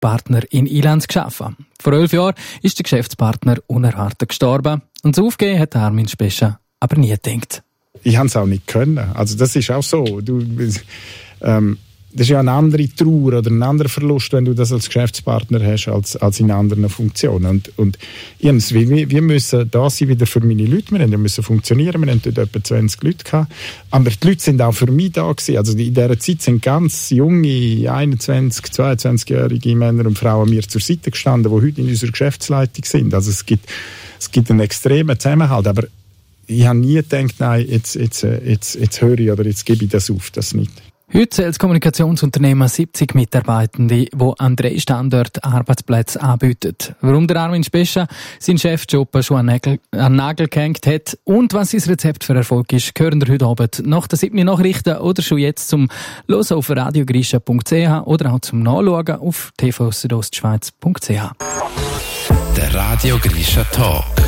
Partner in Ilanz geschaffen. Vor 11 Jahren ist der Geschäftspartner unerwartet gestorben. Und so aufgegeben hat Armin Spescha aber nie gedacht. Ich konnte es auch nicht können. Also das ist auch so. Das ist ja eine andere Trauer oder ein anderer Verlust, wenn du das als Geschäftspartner hast, als in anderen Funktionen. Und wir müssen da sein wieder für meine Leute. Wir müssen funktionieren. Wir haben dort etwa 20 Leute gehabt. Aber die Leute sind auch für mich da gewesen. Also in dieser Zeit sind ganz junge, 21, 22-jährige Männer und Frauen mir zur Seite gestanden, die heute in unserer Geschäftsleitung sind. Also es gibt einen extremen Zusammenhalt. Aber ich habe nie gedacht, nein, jetzt höre ich oder jetzt gebe ich das auf, das nicht. Heute zählt das Kommunikationsunternehmen 70 Mitarbeitende, die an 3 Standorten Arbeitsplätze anbieten. Warum der Armin Spescha seinen Chefjob schon an den Nagel gehängt hat und was sein Rezept für Erfolg ist, hören wir heute Abend nach den 7 Nachrichten oder schon jetzt zum Hören auf radiogrischa.ch oder auch zum Nachschauen auf tvsüdostschweiz.ch. Der Radio Grischa Talk.